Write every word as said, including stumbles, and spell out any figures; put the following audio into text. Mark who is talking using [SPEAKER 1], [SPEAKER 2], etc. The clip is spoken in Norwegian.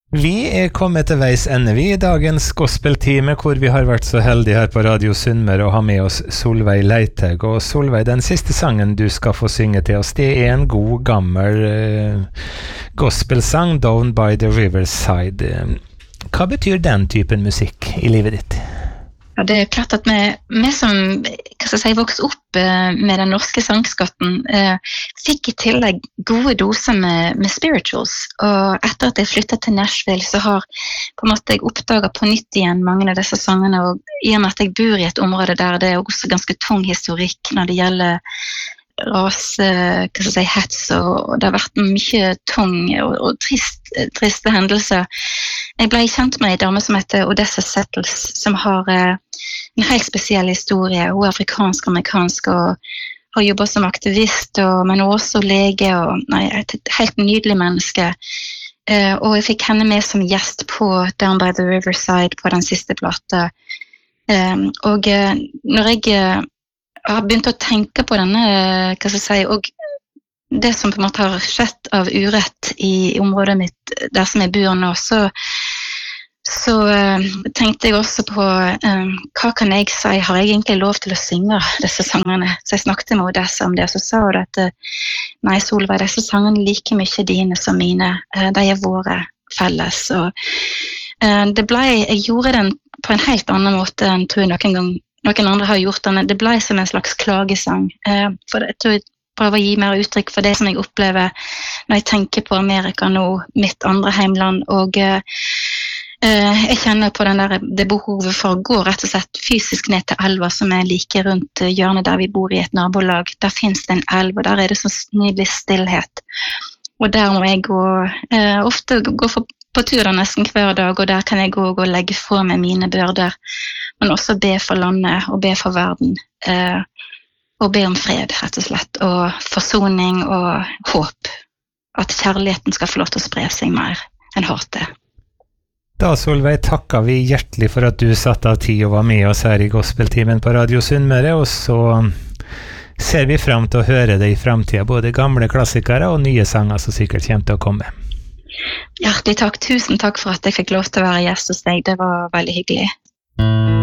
[SPEAKER 1] Vi er kommet til veis ende vi i dagens gospeltime, hvor vi har vært så heldige her på Radio Sunnmøre å ha med oss Solveig Leithaug. Og Solveig, den siste sangen du skal få synge til oss, det er en god gammel uh, gospelsang, Down by the Riverside. Hva betyr den typen musikk i livet ditt?
[SPEAKER 2] Ja, det er klart at vi, vi som hva skal jeg si, vokste opp eh, med den norske sangskatten, eh, fikk i tillegg gode doser med, med spirituals. Og etter at jeg flyttet til Nashville, så har på en måte jeg oppdaget på nytt igjen mange av disse sangene. Og i og med at jeg bor i et område der det er også ganske tung historikk når det gjelder rase, hva skal jeg si, hets, og det har vært mye tung og, og trist, triste hendelser. Jeg ble kjent med en dame som heter Odessa Settles, som har eh, en helt spesiell historie. Hun er afrikansk-amerikansk og har jobbet som aktivist, og, men også lege, og nei, et helt nydelig menneske. Eh, og jeg fikk henne med som gjest på Down by the Riverside på den siste plata. Eh, og eh, når jeg eh, har begynt å tenke på denne, hva skal jeg si, og det som på en måte har skjedd av urett i området mitt, der som jeg bor nå, så, så uh, tenkte jeg også på um, hva kan jeg si, har jeg egentlig lov til å synge disse sangene? Så jeg snakket med Odessa om det, og så sa hun at nei, Solveig, disse sangene like mye dine som mine, uh, de er våre felles. Og uh, det ble, jeg gjorde den på en helt annen måte enn tror jeg noen gang noen andre har gjort den. Det ble som en slags klagesang. Uh, for jeg tror jeg prøver å gi mer uttrykk for det som jeg opplever når jeg tenker på Amerika nå, mitt andre heimland, og uh, uh, jeg kjenner på den der, det behovet for å gå rett og slett fysisk ned til elva som er like rundt hjørnet der vi bor i et nabolag. Der finnes det en elv, og der er det så nydelig stillhet. Og der må jeg gå, uh, ofte gå for, på tur der nesten hver dag, og der kan jeg gå og legge fra meg mine byrder, men også be for landet og be for verden. Uh, og be om fred, rett og slett, og forsoning og håp. At kjærligheten skal få lov til å spre seg mer enn hatet.
[SPEAKER 1] Da, Solveig, takker vi hjertelig for at du satt av tid og var med oss her i Gospeltimen på Radio Sunnmøre, og så ser vi frem til å høre det i fremtiden, både gamle klassikere og nye sanger som sikkert kommer til å komme.
[SPEAKER 2] Hjertelig takk, tusen takk for at jeg fikk lov til å være gjest hos deg, det var veldig hyggelig.